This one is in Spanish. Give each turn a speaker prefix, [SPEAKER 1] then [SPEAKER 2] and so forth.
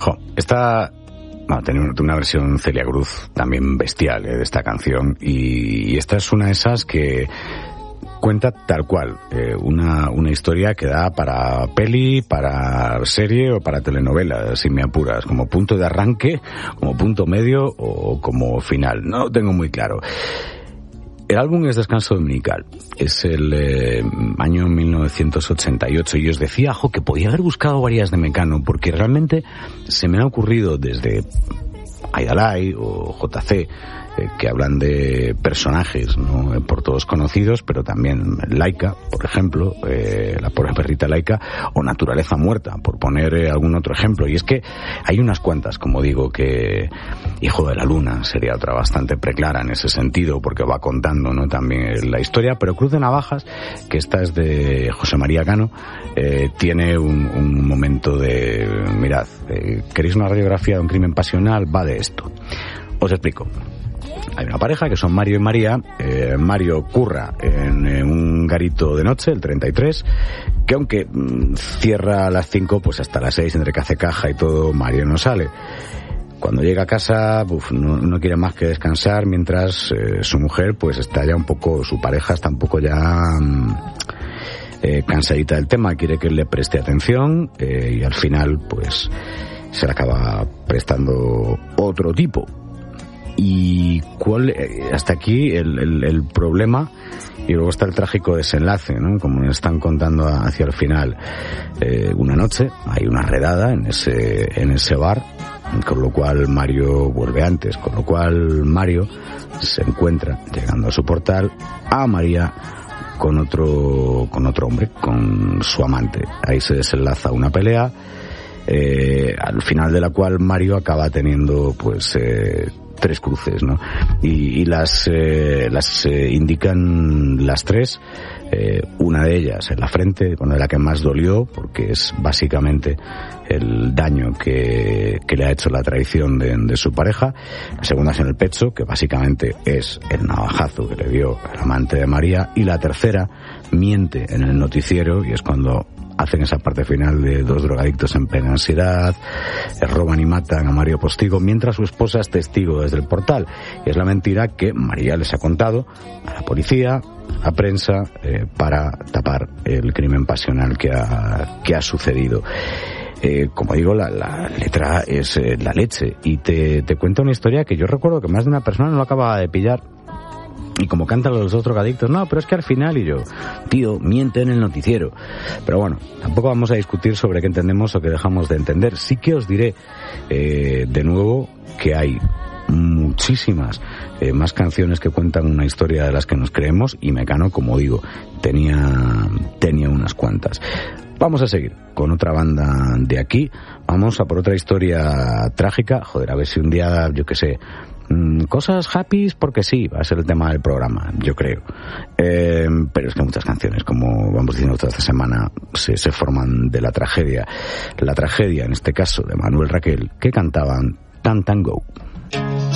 [SPEAKER 1] Esta tiene una versión Celia Cruz también bestial de esta canción, y esta es una de esas que cuenta tal cual una historia que da para peli, para serie o para telenovela, si me apuras, como punto de arranque, como punto medio o como final. No lo tengo muy claro. El álbum es Descanso Dominical, es el año 1988, y os decía, que podía haber buscado varias de Mecano, porque realmente se me ha ocurrido desde Aidalay o JC, que hablan de personajes, ¿no?, por todos conocidos, pero también Laika, por ejemplo, la pobre perrita Laika, o Naturaleza Muerta, por poner algún otro ejemplo. Y es que hay unas cuantas, como digo, que Hijo de la Luna sería otra bastante preclara en ese sentido, porque va contando, ¿no?, también la historia. Pero Cruz de Navajas, que esta es de José María Cano, tiene un momento de, mirad, ¿queréis una radiografía de un crimen pasional? Va de esto. Os explico. Hay una pareja que son Mario y María. Mario curra en un garito de noche, el 33, que aunque cierra a las 5, pues hasta las 6, entre que hace caja y todo, Mario no sale. Cuando llega a casa, no quiere más que descansar, mientras su mujer pues está ya un poco, su pareja está un poco ya cansadita del tema, quiere que él le preste atención, y al final pues se le acaba prestando otro tipo. Y hasta aquí el problema, y luego está el trágico desenlace, ¿no?, como nos están contando hacia el final. Una noche hay una redada en ese bar, con lo cual Mario vuelve antes, con lo cual Mario se encuentra, llegando a su portal, a María con otro hombre, con su amante. Ahí se desenlaza una pelea, al final de la cual Mario acaba teniendo pues 3 cruces, ¿no? Y las indican las 3, una de ellas en la frente, bueno, de la que más dolió, porque es básicamente el daño que le ha hecho la traición de su pareja. La segunda es en el pecho, que básicamente es el navajazo que le dio el amante de María. Y la tercera miente en el noticiero, y es cuando hacen esa parte final de 2 drogadictos en plena ansiedad, roban y matan a Mario Postigo, mientras su esposa es testigo desde el portal. Y es la mentira que María les ha contado a la policía, a la prensa, para tapar el crimen pasional que ha sucedido. Como digo, la letra es la leche, y te cuenta una historia que yo recuerdo que más de una persona no lo acaba de pillar. Y como cantan los 2 drogadictos, no, pero es que al final, y yo, tío, miente en el noticiero. Pero bueno, tampoco vamos a discutir sobre qué entendemos o qué dejamos de entender. Sí que os diré, de nuevo, que hay muchísimas más canciones que cuentan una historia de las que nos creemos, y Mecano, como digo, tenía unas cuantas. Vamos a seguir con otra banda de aquí. Vamos a por otra historia trágica. Joder, a ver si un día, yo qué sé, cosas happy, porque sí, va a ser el tema del programa, yo creo. Pero es que muchas canciones, como vamos diciendo toda esta semana, se forman de la tragedia. La tragedia, en este caso, de Manuel Raquel, que cantaban Tan Tan Go.